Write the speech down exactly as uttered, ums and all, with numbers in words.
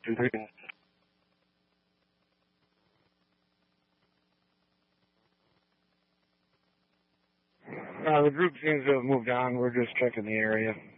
Uh, the group seems to have moved on. We're just checking the area.